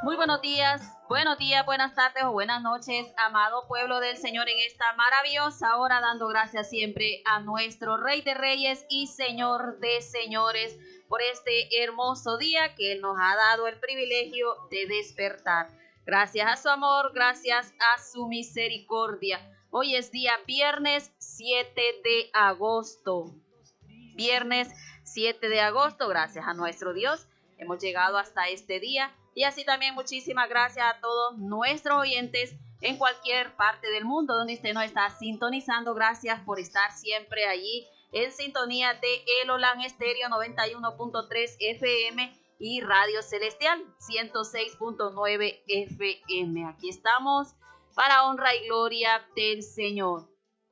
Muy buenos días, buenas tardes o buenas noches, amado pueblo del Señor, en esta maravillosa hora, dando gracias siempre a nuestro Rey de Reyes y Señor de Señores por este hermoso día que Él nos ha dado el privilegio de despertar. Gracias a su amor, gracias a su misericordia. Hoy es día viernes 7 de agosto. Viernes 7 de agosto, gracias a nuestro Dios, hemos llegado hasta este día. Y así también muchísimas gracias a todos nuestros oyentes en cualquier parte del mundo donde usted nos está sintonizando. Gracias por estar siempre allí en sintonía de El Olan Estéreo 91.3 FM y Radio Celestial 106.9 FM. Aquí estamos para honra y gloria del Señor.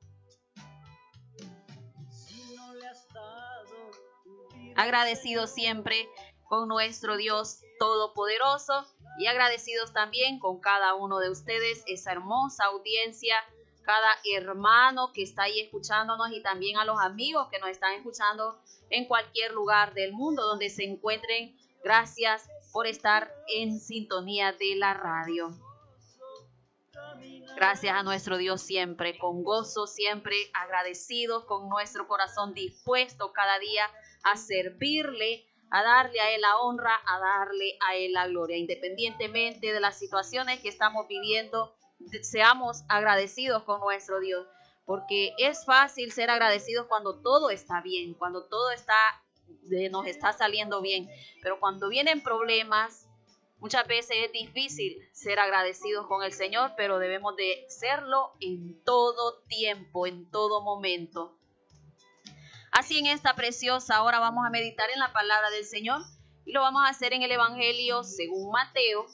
Agradecidos siempre con nuestro Dios Todopoderoso y agradecidos también con cada uno de ustedes, esa hermosa audiencia, cada hermano que está ahí escuchándonos y también a los amigos que nos están escuchando en cualquier lugar del mundo donde se encuentren. Gracias por estar en sintonía de la radio. Gracias a nuestro Dios siempre, con gozo, siempre agradecidos, con nuestro corazón dispuesto cada día a servirle, a darle a Él la honra, a darle a Él la gloria. Independientemente de las situaciones que estamos viviendo, seamos agradecidos con nuestro Dios, porque es fácil ser agradecidos cuando todo está bien, cuando todo nos está saliendo bien, pero cuando vienen problemas, muchas veces es difícil ser agradecidos con el Señor, pero debemos de serlo en todo tiempo, en todo momento. Así en esta preciosa hora vamos a meditar en la palabra del Señor y lo vamos a hacer en el Evangelio según Mateo.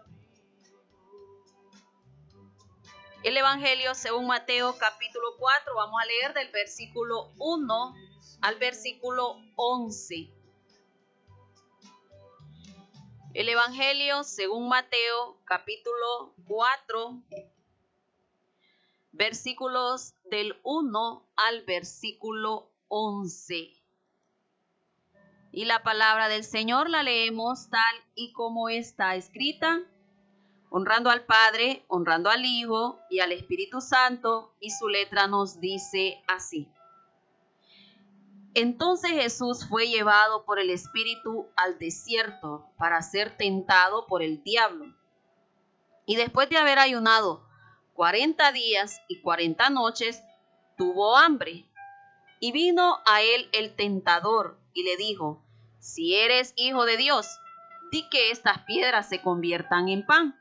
El Evangelio según Mateo capítulo 4, vamos a leer del versículo 1 al versículo 11. El Evangelio según Mateo capítulo 4, versículos del 1 al versículo 11. Y la palabra del Señor la leemos tal y como está escrita, honrando al Padre, honrando al Hijo y al Espíritu Santo, y su letra nos dice así. Entonces Jesús fue llevado por el Espíritu al desierto para ser tentado por el diablo. Y después de haber ayunado 40 días y 40 noches, tuvo hambre. Y vino a él el tentador y le dijo, si eres hijo de Dios, di que estas piedras se conviertan en pan.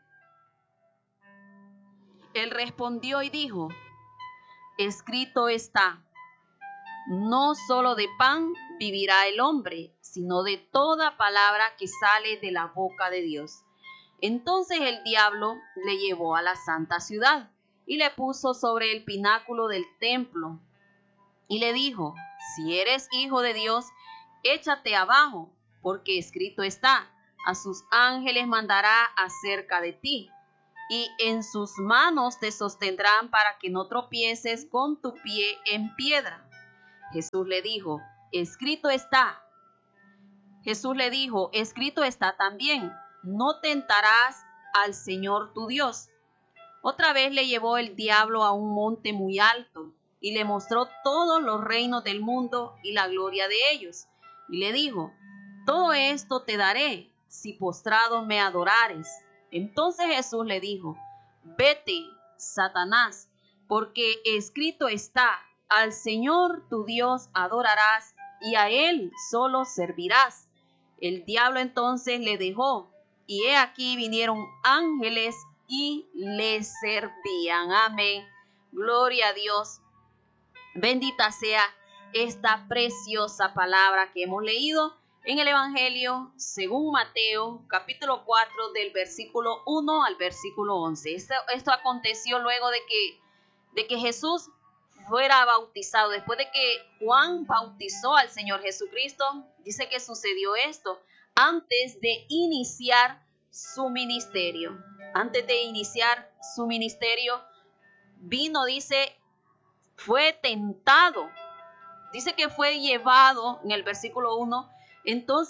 Él respondió y dijo, escrito está, no solo de pan vivirá el hombre, sino de toda palabra que sale de la boca de Dios. Entonces el diablo le llevó a la santa ciudad y le puso sobre el pináculo del templo y le dijo, si eres hijo de Dios, échate abajo, porque escrito está, a sus ángeles mandará acerca de ti, y en sus manos te sostendrán para que no tropieces con tu pie en piedra. Jesús le dijo, escrito está. Jesús le dijo, escrito está también, no tentarás al Señor tu Dios. Otra vez le llevó el diablo a un monte muy alto y le mostró todos los reinos del mundo y la gloria de ellos. Y le dijo, todo esto te daré si postrado me adorares. Entonces Jesús le dijo, vete, Satanás, porque escrito está, al Señor tu Dios adorarás y a Él solo servirás. El diablo entonces le dejó, y he aquí vinieron ángeles y le servían. Amén. Gloria a Dios. Bendita sea esta preciosa palabra que hemos leído en el Evangelio según Mateo, capítulo 4, del versículo 1 al versículo 11. Esto aconteció luego de que Jesús fuera bautizado. Después de que Juan bautizó al Señor Jesucristo, dice que sucedió esto antes de iniciar su ministerio. Antes de iniciar su ministerio, vino, dice, fue tentado. Dice que fue llevado, en el versículo 1, entonces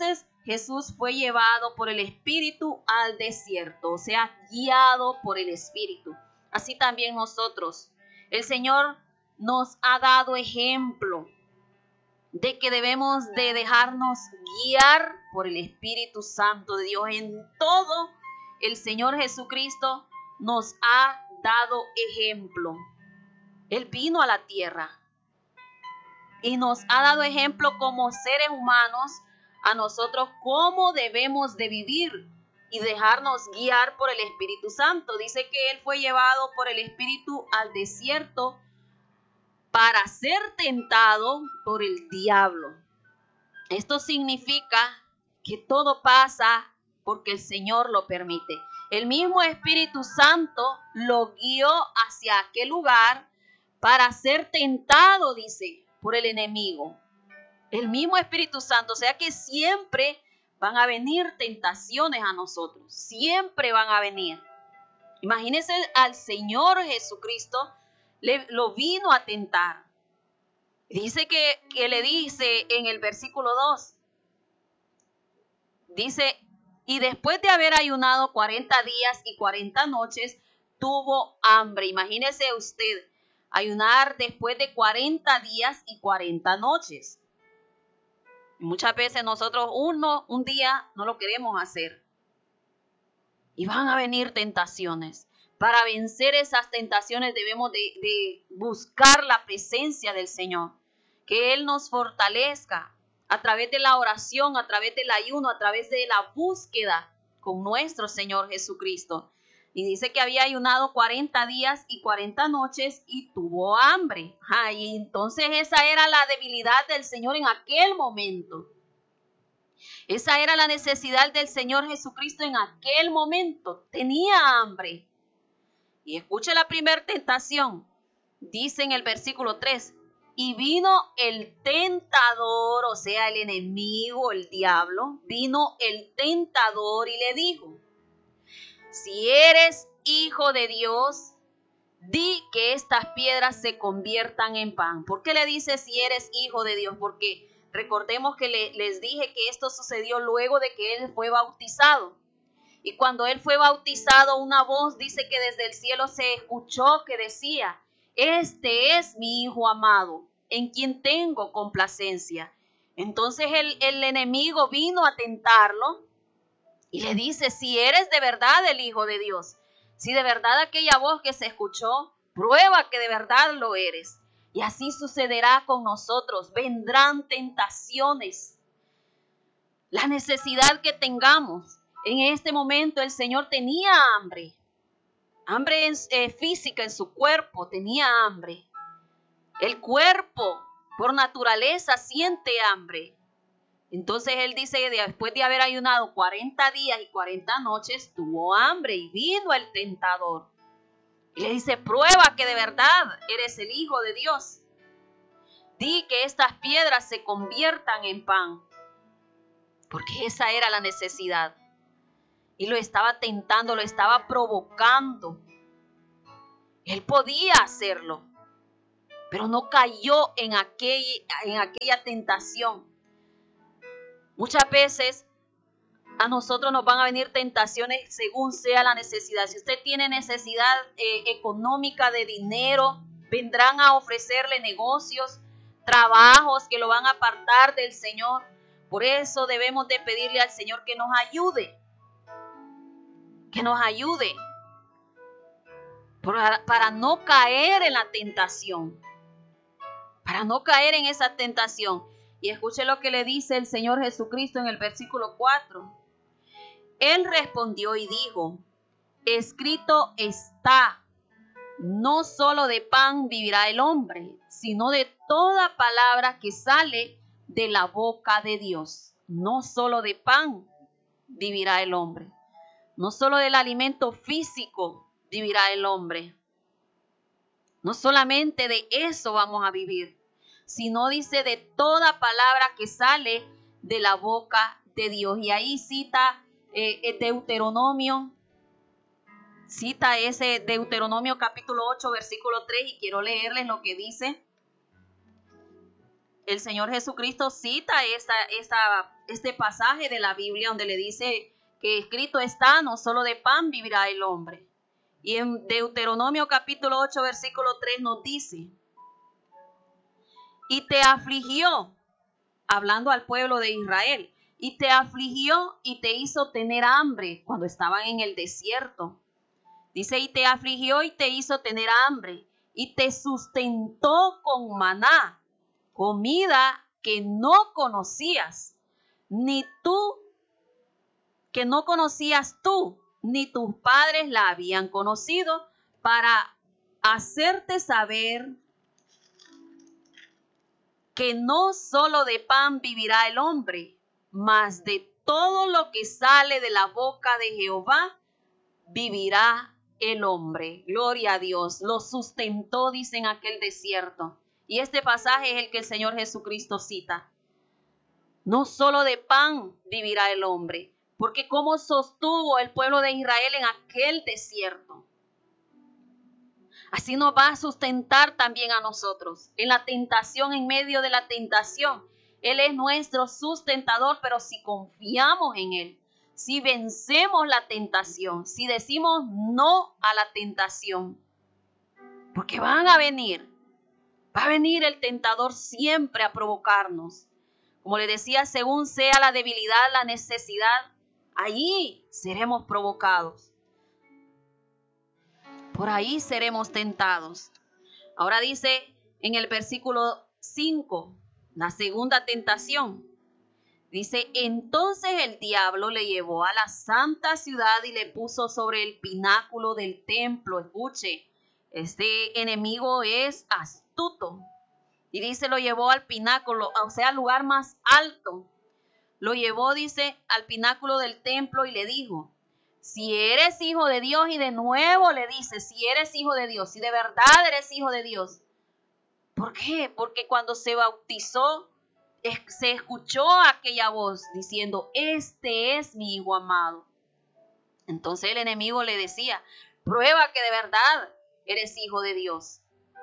Jesús fue llevado por el Espíritu al desierto, o sea, guiado por el Espíritu. Así también nosotros. El Señor nos ha dado ejemplo de que debemos de dejarnos guiar por el Espíritu Santo de Dios. En todo, el Señor Jesucristo nos ha dado ejemplo. Él vino a la tierra y nos ha dado ejemplo como seres humanos a nosotros cómo debemos de vivir y dejarnos guiar por el Espíritu Santo. Dice que Él fue llevado por el Espíritu al desierto para ser tentado por el diablo. Esto significa que todo pasa porque el Señor lo permite. El mismo Espíritu Santo lo guió hacia aquel lugar para ser tentado, dice, por el enemigo. El mismo Espíritu Santo, o sea que siempre van a venir tentaciones a nosotros, siempre van a venir. Imagínense al Señor Jesucristo, lo vino a tentar. Dice que le dice en el versículo 2, dice, y después de haber ayunado 40 días y 40 noches, tuvo hambre. Imagínese usted, ayunar después de 40 días y 40 noches. Muchas veces nosotros un día no lo queremos hacer. Y van a venir tentaciones. Para vencer esas tentaciones debemos de buscar la presencia del Señor. Que Él nos fortalezca a través de la oración, a través del ayuno, a través de la búsqueda con nuestro Señor Jesucristo. Y dice que había ayunado 40 días y 40 noches y tuvo hambre. Y entonces esa era la debilidad del Señor en aquel momento. Esa era la necesidad del Señor Jesucristo en aquel momento. Tenía hambre. Y escuche la primera tentación. Dice en el versículo 3. Y vino el tentador, o sea, el enemigo, el diablo. Vino el tentador y le dijo: si eres hijo de Dios, di que estas piedras se conviertan en pan. ¿Por qué le dice si eres hijo de Dios? Porque recordemos que les dije que esto sucedió luego de que Él fue bautizado. Y cuando Él fue bautizado, una voz dice que desde el cielo se escuchó que decía: este es mi Hijo amado, en quien tengo complacencia. Entonces el enemigo vino a tentarlo y le dice: si eres de verdad el Hijo de Dios, si de verdad aquella voz que se escuchó, prueba que de verdad lo eres. Y así sucederá con nosotros. Vendrán tentaciones. La necesidad que tengamos. En este momento el Señor tenía hambre. Hambre física en su cuerpo, tenía hambre. El cuerpo por naturaleza siente hambre. Entonces Él dice que después de haber ayunado 40 días y 40 noches, tuvo hambre y vino el tentador. Y le dice: prueba que de verdad eres el Hijo de Dios. Di que estas piedras se conviertan en pan. Porque esa era la necesidad. Y lo estaba tentando, lo estaba provocando. Él podía hacerlo, pero no cayó en aquella tentación. Muchas veces a nosotros nos van a venir tentaciones según sea la necesidad. Si usted tiene necesidad económica de dinero, vendrán a ofrecerle negocios, trabajos que lo van a apartar del Señor. Por eso debemos de pedirle al Señor que nos ayude. Que nos ayude para no caer en la tentación. Para no caer en esa tentación. Y escuche lo que le dice el Señor Jesucristo en el versículo 4. Él respondió y dijo: escrito está, no solo de pan vivirá el hombre, sino de toda palabra que sale de la boca de Dios. No solo de pan vivirá el hombre. No solo del alimento físico vivirá el hombre. No solamente de eso vamos a vivir, sino dice de toda palabra que sale de la boca de Dios. Y ahí cita Deuteronomio, cita ese Deuteronomio capítulo 8, versículo 3, y quiero leerles lo que dice. el Señor Jesucristo cita este pasaje de la Biblia donde le dice que escrito está, no solo de pan vivirá el hombre. Y en Deuteronomio capítulo 8, versículo 3 nos dice, y te afligió, hablando al pueblo de Israel, y te afligió y te hizo tener hambre cuando estaban en el desierto. Dice, y te afligió y te hizo tener hambre, y te sustentó con maná, comida que no conocías, que no conocías tú, ni tus padres la habían conocido, para hacerte saber que no solo de pan vivirá el hombre, mas de todo lo que sale de la boca de Jehová vivirá el hombre. Gloria a Dios. Lo sustentó, dice, en aquel desierto. Y este pasaje es el que el Señor Jesucristo cita. No solo de pan vivirá el hombre, porque cómo sostuvo el pueblo de Israel en aquel desierto. Así nos va a sustentar también a nosotros. En la tentación, en medio de la tentación. Él es nuestro sustentador, pero si confiamos en Él, si vencemos la tentación, si decimos no a la tentación, porque va a venir el tentador siempre a provocarnos. Como le decía, según sea la debilidad, la necesidad, allí seremos provocados. Por ahí seremos tentados. Ahora dice en el versículo 5, la segunda tentación. Dice, entonces el diablo le llevó a la santa ciudad y le puso sobre el pináculo del templo. Escuche, este enemigo es astuto. Y dice, lo llevó al pináculo, o sea, al lugar más alto. Lo llevó, dice, al pináculo del templo y le dijo, si eres hijo de Dios, y de nuevo le dice, si eres hijo de Dios, si de verdad eres hijo de Dios. ¿Por qué? Porque cuando se bautizó, se escuchó aquella voz diciendo, este es mi hijo amado. Entonces el enemigo le decía, prueba que de verdad eres hijo de Dios.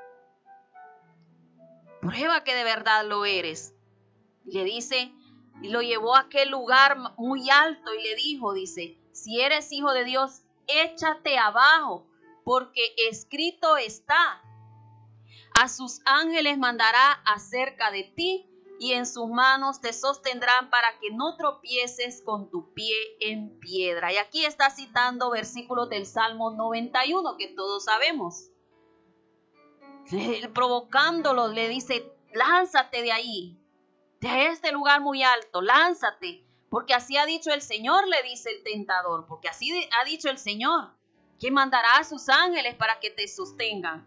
Prueba que de verdad lo eres. Y le dice, y lo llevó a aquel lugar muy alto y le dijo, dice, si eres hijo de Dios, échate abajo, porque escrito está, a sus ángeles mandará acerca de ti, y en sus manos te sostendrán para que no tropieces con tu pie en piedra. Y aquí está citando versículos del Salmo 91, que todos sabemos. Provocándolo, le dice, lánzate de ahí, de este lugar muy alto, lánzate, porque así ha dicho el Señor, le dice el tentador, porque así ha dicho el Señor, que mandará a sus ángeles para que te sostengan.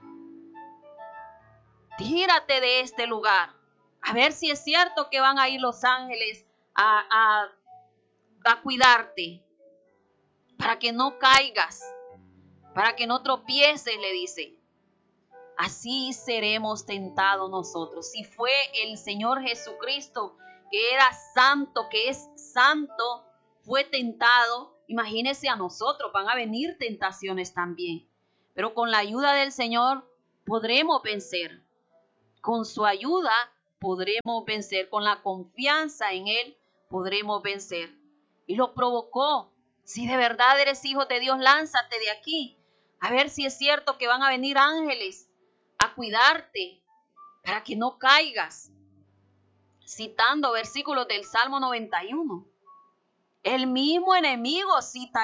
Tírate de este lugar, a ver si es cierto que van a ir los ángeles a cuidarte, para que no caigas, para que no tropieces, le dice. Así seremos tentados nosotros. Si fue el Señor Jesucristo, que era santo, que es santo, fue tentado, imagínese a nosotros, van a venir tentaciones también. Pero con la ayuda del Señor podremos vencer. Con su ayuda podremos vencer. Con la confianza en Él podremos vencer. Y lo provocó. Si de verdad eres hijo de Dios, lánzate de aquí. A ver si es cierto que van a venir ángeles a cuidarte para que no caigas. Citando versículos del Salmo 91. El mismo enemigo cita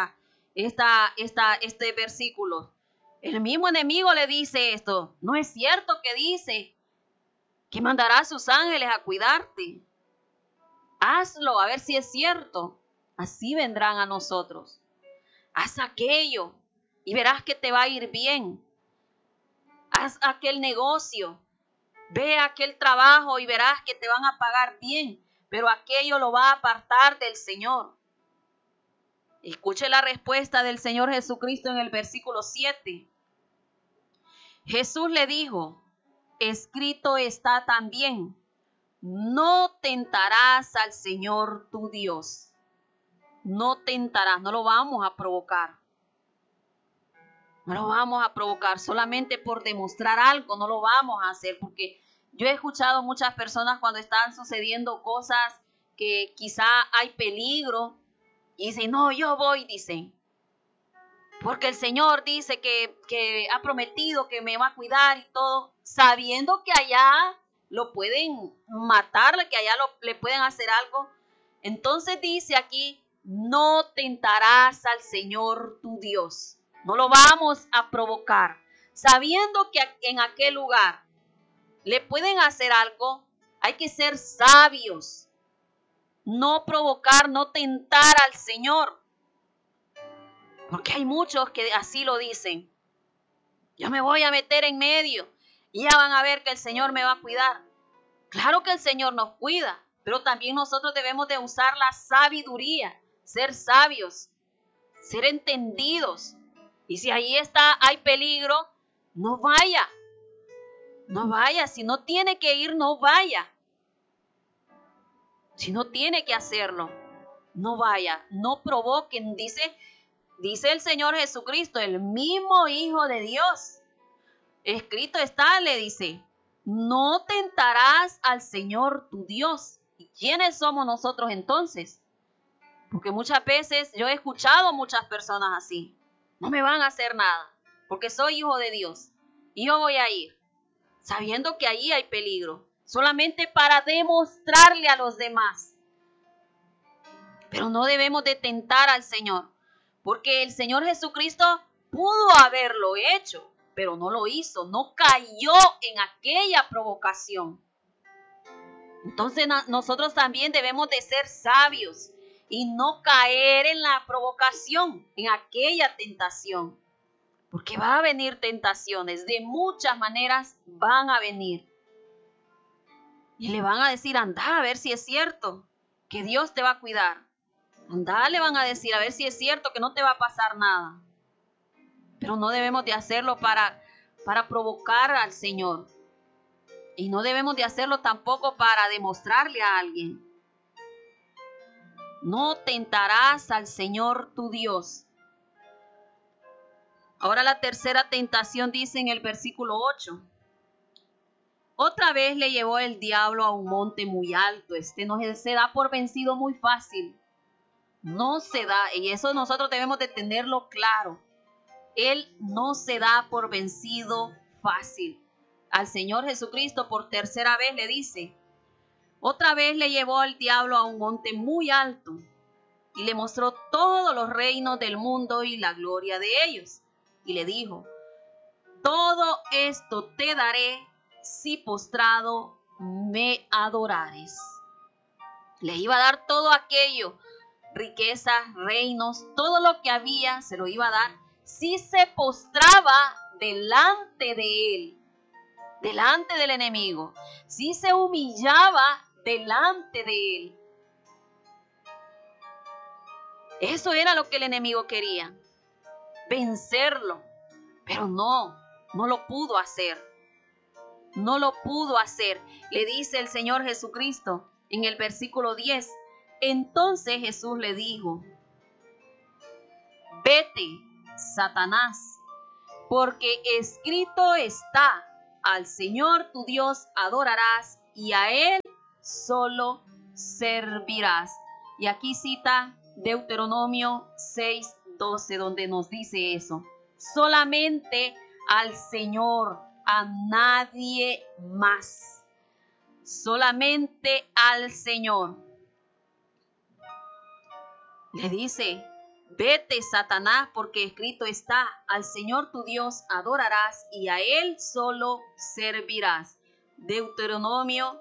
este versículo. El mismo enemigo le dice esto. No es cierto que dice que mandará a sus ángeles a cuidarte. Hazlo, a ver si es cierto. Así vendrán a nosotros. Haz aquello y verás que te va a ir bien. Haz aquel negocio, ve aquel trabajo y verás que te van a pagar bien, pero aquello lo va a apartar del Señor. Escuche la respuesta del Señor Jesucristo en el versículo 7. Jesús le dijo, escrito está también, no tentarás al Señor tu Dios. No tentarás, no lo vamos a provocar. No lo vamos a provocar solamente por demostrar algo, no lo vamos a hacer porque Yo he escuchado muchas personas cuando están sucediendo cosas que quizá hay peligro y dicen, no, yo voy, dicen. Porque el Señor dice que ha prometido que me va a cuidar y todo, sabiendo que allá lo pueden matar, que allá le pueden hacer algo. Entonces dice aquí, no tentarás al Señor tu Dios. No lo vamos a provocar. Sabiendo que en aquel lugar le pueden hacer algo, hay que ser sabios. No provocar, no tentar al Señor. Porque hay muchos que así lo dicen. Yo me voy a meter en medio y ya van a ver que el Señor me va a cuidar. Claro que el Señor nos cuida, pero también nosotros debemos de usar la sabiduría, ser sabios, ser entendidos. Y si ahí hay peligro, no vaya. No vaya. Si no tiene que ir, no vaya. Si no tiene que hacerlo, no vaya. No provoquen, dice el Señor Jesucristo, el mismo Hijo de Dios. Escrito está, le dice, no tentarás al Señor tu Dios. ¿Y quiénes somos nosotros entonces? Porque muchas veces yo he escuchado muchas personas así. No me van a hacer nada, porque soy hijo de Dios. Y yo voy a ir, sabiendo que allí hay peligro, solamente para demostrarle a los demás. Pero no debemos de tentar al Señor, porque el Señor Jesucristo pudo haberlo hecho, pero no lo hizo, no cayó en aquella provocación. Entonces nosotros también debemos de ser sabios y no caer en la provocación, en aquella tentación. Porque va a venir tentaciones, de muchas maneras van a venir. Y le van a decir, anda a ver si es cierto que Dios te va a cuidar. Anda, le van a decir, a ver si es cierto que no te va a pasar nada. Pero no debemos de hacerlo para provocar al Señor. Y no debemos de hacerlo tampoco para demostrarle a alguien. No tentarás al Señor tu Dios. Ahora la tercera tentación dice en el versículo 8. Otra vez le llevó el diablo a un monte muy alto. No se da por vencido muy fácil. No se da, y eso nosotros debemos de tenerlo claro. Él no se da por vencido fácil. Al Señor Jesucristo por tercera vez le dice, otra vez le llevó el diablo a un monte muy alto y le mostró todos los reinos del mundo y la gloria de ellos. Y le dijo, todo esto te daré si postrado me adorares. Le iba a dar todo aquello, riquezas, reinos, todo lo que había se lo iba a dar si se postraba delante de él, delante del enemigo, si se humillaba delante de él. Eso era lo que el enemigo quería, vencerlo, pero no lo pudo hacer. No lo pudo hacer. Le dice el Señor Jesucristo en el versículo 10. Entonces Jesús le dijo, vete, Satanás, porque escrito está, al Señor tu Dios adorarás y a Él solo servirás. Y aquí cita Deuteronomio 6:12, donde nos dice eso. Solamente al Señor, a nadie más. Solamente al Señor. Le dice, vete, Satanás, porque escrito está, al Señor tu Dios adorarás y a Él solo servirás. Deuteronomio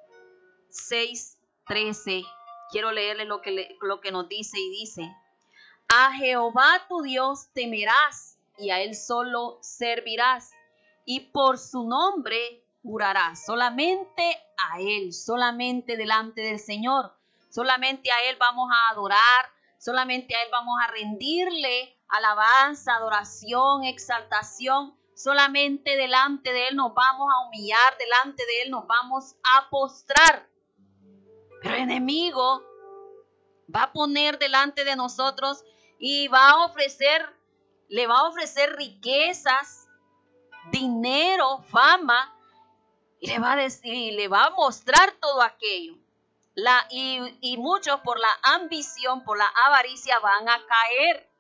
6:13. Quiero leerle lo que nos dice y dice, a Jehová tu Dios temerás y a Él solo servirás y por su nombre jurarás. Solamente a Él, solamente delante del Señor, solamente a Él vamos a adorar, solamente a Él vamos a rendirle alabanza, adoración, exaltación. Solamente delante de Él nos vamos a humillar, delante de Él nos vamos a postrar. Pero el enemigo va a poner delante de nosotros y le va a ofrecer riquezas, dinero, fama, Y le va a decir, y le va a mostrar todo aquello. Y muchos por la ambición, por la avaricia van a caer.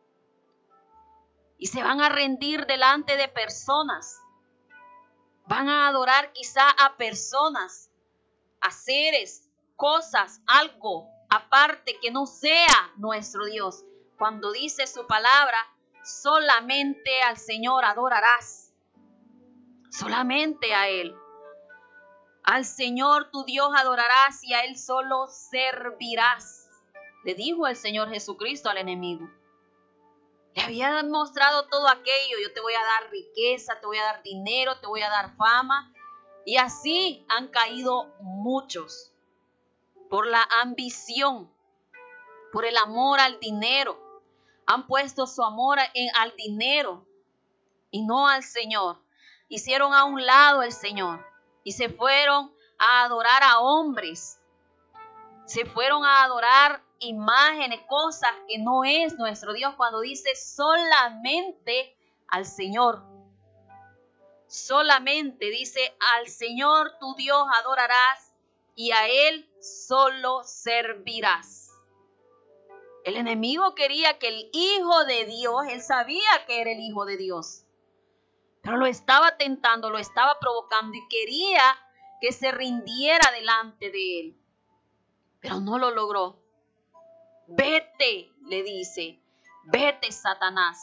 Y se van a rendir delante de personas. Van a adorar quizá a personas, a seres, cosas, algo aparte que no sea nuestro Dios. Cuando dice su palabra, solamente al Señor adorarás. Solamente a Él. Al Señor tu Dios adorarás y a Él solo servirás. Le dijo el Señor Jesucristo al enemigo. Le había mostrado todo aquello. Yo te voy a dar riqueza, te voy a dar dinero, te voy a dar fama. Y así han caído muchos. Por la ambición, por el amor al dinero. Han puesto su amor al dinero y no al Señor. Hicieron a un lado el Señor y se fueron a adorar a hombres. Se fueron a adorar imágenes, cosas que no es nuestro Dios, cuando dice solamente al Señor. Solamente dice al Señor tu Dios adorarás y a Él solo servirás. El enemigo quería que el Hijo de Dios, él sabía que era el Hijo de Dios, pero lo estaba tentando, lo estaba provocando y quería que se rindiera delante de él. Pero no lo logró. Vete, le dice, vete, Satanás.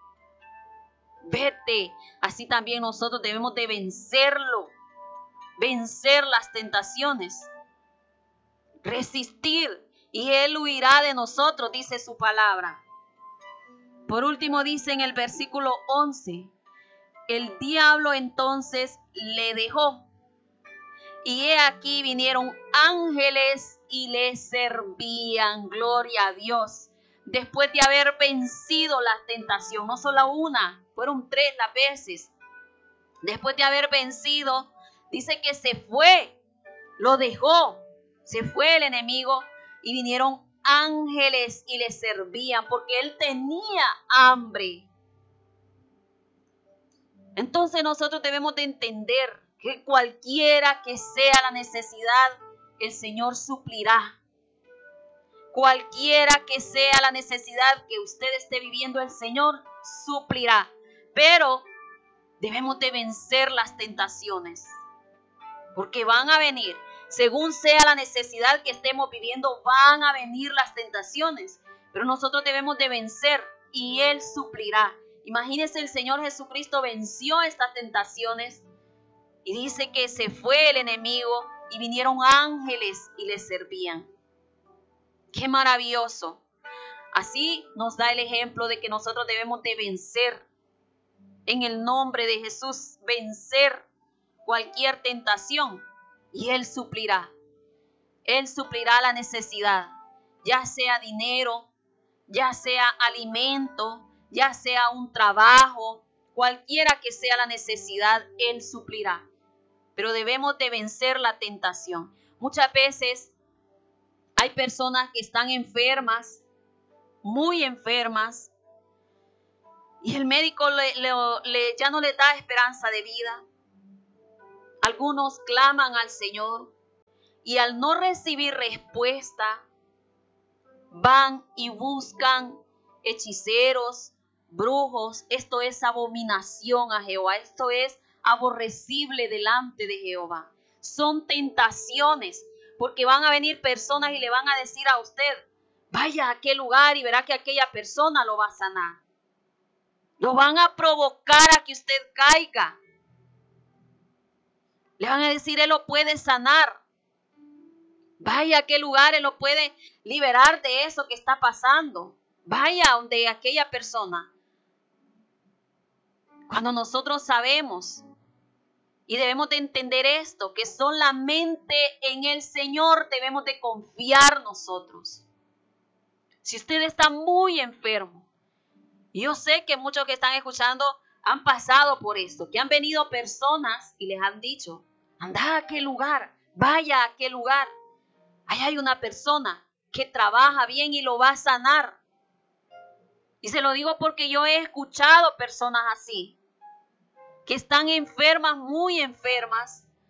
Vete. Así también nosotros debemos de vencerlo. Vencer las tentaciones. Resistir. Y Él huirá de nosotros, dice su palabra. Por último dice en el versículo 11. El diablo entonces le dejó. Y he aquí vinieron ángeles y le servían. Gloria a Dios. Después de haber vencido la tentación, no solo una, fueron 3 las veces. Después de haber vencido, dice que se fue, lo dejó. Se fue el enemigo y vinieron ángeles y le servían porque él tenía hambre. Entonces nosotros debemos de entender que cualquiera que sea la necesidad, el Señor suplirá. Cualquiera que sea la necesidad que usted esté viviendo, el Señor suplirá. Pero debemos de vencer las tentaciones, porque van a venir. Según sea la necesidad que estemos viviendo, van a venir las tentaciones. Pero nosotros debemos de vencer y Él suplirá. Imagínense, el Señor Jesucristo venció estas tentaciones y dice que se fue el enemigo y vinieron ángeles y le servían. ¡Qué maravilloso! Así nos da el ejemplo de que nosotros debemos de vencer en el nombre de Jesús, vencer cualquier tentación y Él suplirá. Él suplirá la necesidad, ya sea dinero, ya sea alimento, ya sea un trabajo, cualquiera que sea la necesidad, Él suplirá. Pero debemos de vencer la tentación. Muchas veces hay personas que están enfermas, muy enfermas, y el médico ya no les da esperanza de vida. Algunos claman al Señor y al no recibir respuesta, van y buscan hechiceros, brujos. Esto es abominación a Jehová. Esto es aborrecible delante de Jehová. Son tentaciones, porque van a venir personas y le van a decir a usted, vaya a aquel lugar y verá que aquella persona lo va a sanar. Lo van a provocar a que usted caiga. Le van a decir, Él lo puede sanar. Vaya a aquel lugar, Él lo puede liberar de eso que está pasando. Vaya donde aquella persona. Cuando nosotros sabemos y debemos de entender esto, que solamente en el Señor debemos de confiar nosotros. Si usted está muy enfermo, y yo sé que muchos que están escuchando han pasado por esto, que han venido personas y les han dicho, anda a aquel lugar, vaya a aquel lugar. Ahí hay una persona que trabaja bien y lo va a sanar. Y se lo digo porque yo he escuchado personas así, que están enfermas, muy enfermas,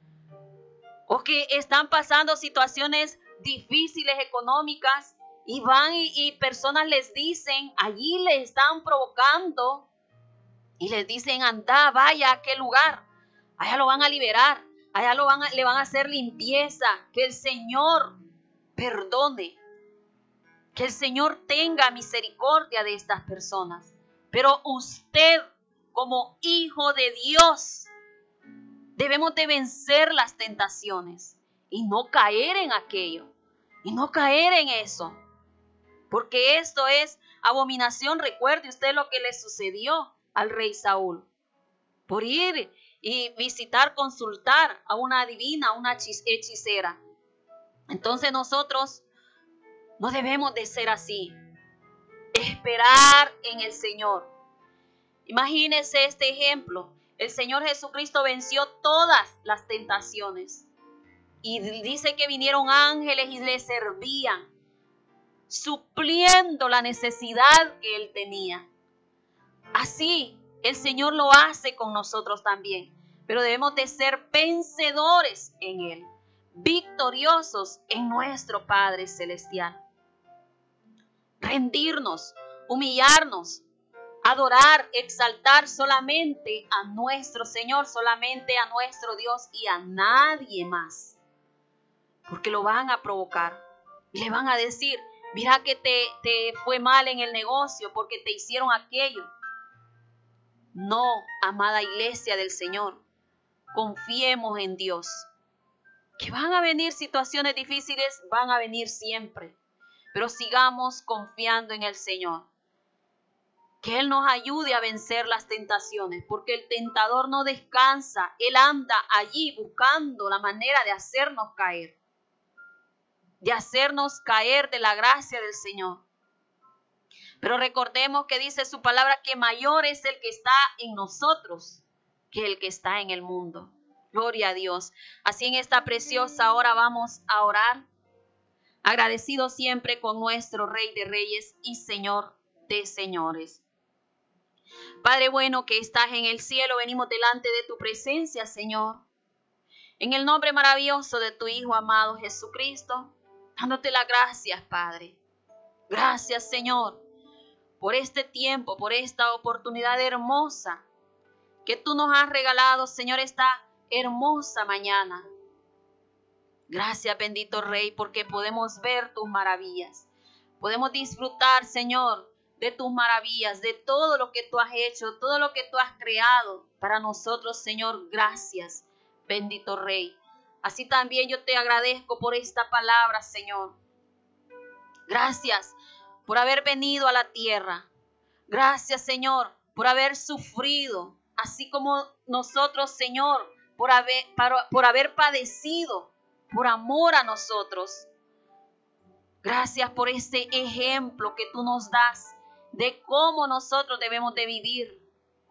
o que están pasando situaciones difíciles económicas y van y personas les dicen, allí les están provocando y les dicen, anda, vaya a aquel lugar, allá lo van a liberar, allá le van a hacer limpieza, que el Señor perdone, que el Señor tenga misericordia de estas personas. Pero usted, como hijo de Dios, debemos de vencer las tentaciones y no caer en aquello, y no caer en eso, porque esto es abominación. Recuerde usted lo que le sucedió al rey Saúl, por ir y visitar, consultar a una adivina, a una hechicera. Entonces nosotros no debemos de ser así, esperar en el Señor. Imagínese este ejemplo. El Señor Jesucristo venció todas las tentaciones. Y dice que vinieron ángeles y le servían, supliendo la necesidad que Él tenía. Así el Señor lo hace con nosotros también. Pero debemos de ser vencedores en Él, victoriosos en nuestro Padre Celestial. Rendirnos, humillarnos, adorar, exaltar solamente a nuestro Señor, solamente a nuestro Dios y a nadie más. Porque lo van a provocar y le van a decir, mira que te fue mal en el negocio porque te hicieron aquello. No, amada iglesia del Señor, confiemos en Dios. Que van a venir situaciones difíciles, van a venir siempre. Pero sigamos confiando en el Señor. Que Él nos ayude a vencer las tentaciones, porque el tentador no descansa. Él anda allí buscando la manera de hacernos caer. De hacernos caer de la gracia del Señor. Pero recordemos que dice su palabra que mayor es el que está en nosotros que el que está en el mundo. Gloria a Dios. Así en esta preciosa hora vamos a orar, agradecidos siempre con nuestro Rey de Reyes y Señor de Señores. Padre bueno que estás en el cielo, venimos delante de tu presencia, Señor. En el nombre maravilloso de tu Hijo amado Jesucristo, dándote las gracias, Padre. Gracias, Señor, por este tiempo, por esta oportunidad hermosa que tú nos has regalado, Señor, esta hermosa mañana. Gracias, bendito Rey, porque podemos ver tus maravillas. Podemos disfrutar, Señor, de tus maravillas, de todo lo que tú has hecho, todo lo que tú has creado para nosotros, Señor. Gracias, bendito Rey. Así también yo te agradezco por esta palabra, Señor. Gracias por haber venido a la tierra. Gracias, Señor, por haber sufrido, así como nosotros, Señor, por haber padecido por amor a nosotros. Gracias por este ejemplo que tú nos das de cómo nosotros debemos de vivir.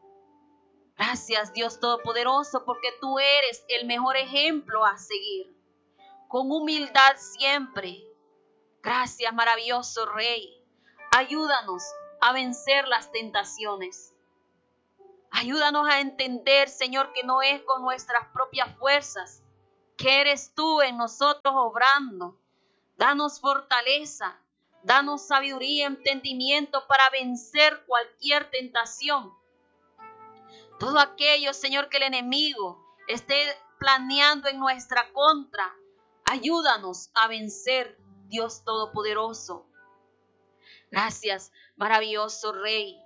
Gracias, Dios Todopoderoso, porque tú eres el mejor ejemplo a seguir. Con humildad siempre. Gracias, maravilloso Rey. Ayúdanos a vencer las tentaciones. Ayúdanos a entender, Señor, que no es con nuestras propias fuerzas, que eres tú en nosotros obrando. Danos fortaleza, danos sabiduría y entendimiento para vencer cualquier tentación. Todo aquello, Señor, que el enemigo esté planeando en nuestra contra, ayúdanos a vencer, Dios Todopoderoso. Gracias, maravilloso Rey.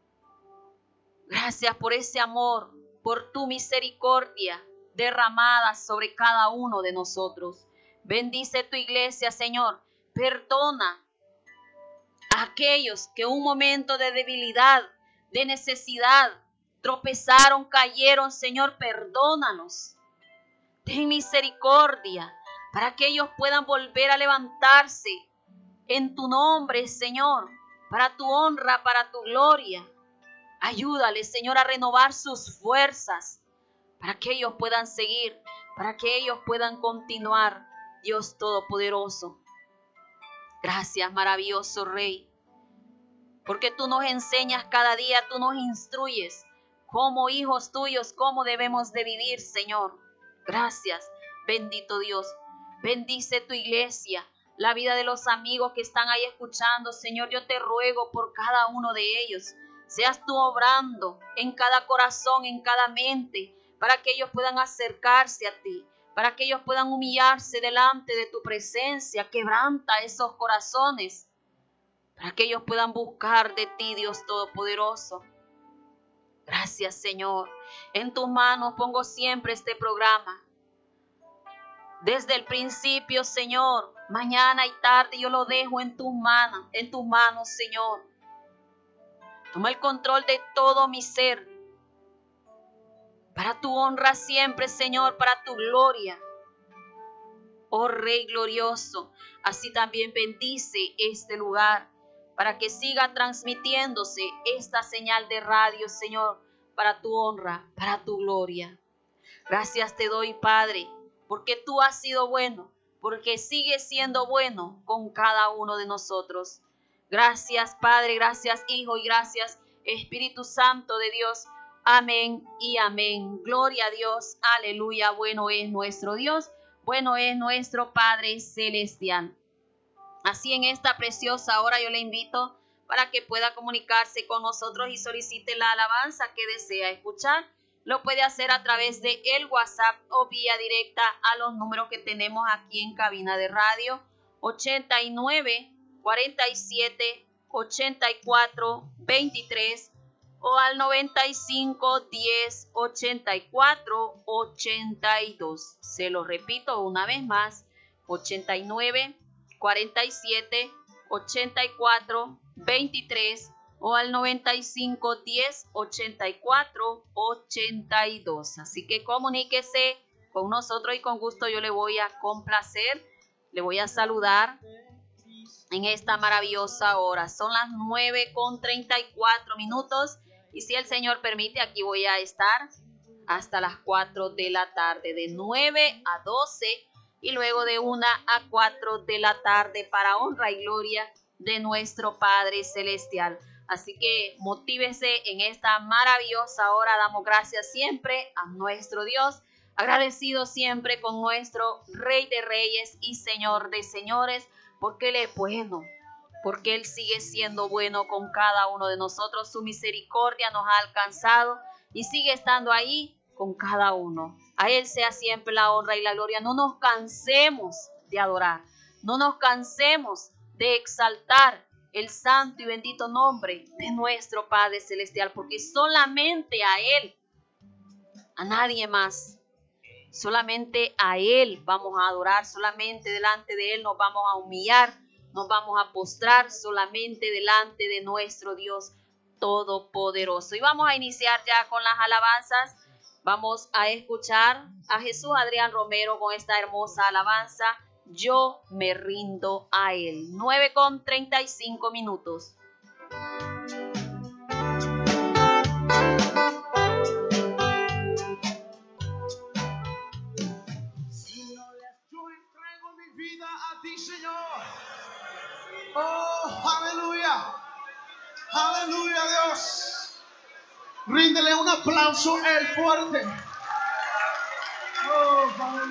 Gracias por ese amor, por tu misericordia derramada sobre cada uno de nosotros. Bendice tu iglesia, Señor. Perdona a aquellos que en un momento de debilidad, de necesidad, tropezaron, cayeron. Señor, perdónanos. Ten misericordia para que ellos puedan volver a levantarse en tu nombre, Señor, para tu honra, para tu gloria. Ayúdales, Señor, a renovar sus fuerzas para que ellos puedan seguir, para que ellos puedan continuar, Dios Todopoderoso. Gracias, maravilloso Rey, porque tú nos enseñas cada día, tú nos instruyes como hijos tuyos, cómo debemos de vivir, Señor. Gracias, Bendito Dios, bendice tu iglesia, la vida de los amigos que están ahí escuchando. Señor, yo te ruego por cada uno de ellos. Seas tú obrando en cada corazón, en cada mente, para que ellos puedan acercarse a ti, para que ellos puedan humillarse delante de tu presencia. Quebranta esos corazones, para que ellos puedan buscar de ti, Dios Todopoderoso. Gracias, Señor. En tus manos pongo siempre este programa. Desde el principio, Señor, mañana y tarde yo lo dejo en tus manos, Señor. Toma el control de todo mi ser. Para tu honra siempre, Señor, para tu gloria. Oh Rey glorioso, así también bendice este lugar, para que siga transmitiéndose esta señal de radio, Señor, para tu honra, para tu gloria. Gracias te doy, Padre, porque tú has sido bueno, porque sigues siendo bueno con cada uno de nosotros. Gracias, Padre, gracias, Hijo, y gracias, Espíritu Santo de Dios. Amén y amén. Gloria a Dios, aleluya. Bueno es nuestro Dios, bueno es nuestro Padre Celestial. Así en esta preciosa hora yo le invito para que pueda comunicarse con nosotros y solicite la alabanza que desea escuchar. Lo puede hacer a través de el WhatsApp o vía directa a los números que tenemos aquí en cabina de radio: 89 47 84 23 o al 95 10 84 82. Se lo repito una vez más: 89 47 84 23 o al 95 10 84 82. Así que comuníquese con nosotros y con gusto yo le voy a complacer, le voy a saludar en esta maravillosa hora. Son las 9:34 y si el Señor permite, aquí voy a estar hasta las 4 de la tarde, de 9 a 12 y luego de 1 a 4 de la tarde, para honra y gloria de nuestro Padre Celestial. Así que motívese en esta maravillosa hora. Damos gracias siempre a nuestro Dios, agradecidos siempre con nuestro Rey de Reyes y Señor de Señores, porque Él es bueno, porque Él sigue siendo bueno con cada uno de nosotros. Su misericordia nos ha alcanzado y sigue estando ahí con cada uno. A Él sea siempre la honra y la gloria. No nos cansemos de adorar, no nos cansemos de exaltar el santo y bendito nombre de nuestro Padre Celestial, porque solamente a Él, a nadie más, solamente a Él vamos a adorar, solamente delante de Él nos vamos a humillar, nos vamos a postrar, solamente delante de nuestro Dios Todopoderoso. Y vamos a iniciar ya con las alabanzas. Vamos a escuchar a Jesús Adrián Romero con esta hermosa alabanza: Yo me rindo a Él. 9:35. A ti, Señor. Oh, aleluya. Aleluya, Dios. Ríndele un aplauso el fuerte. Oh, aleluya.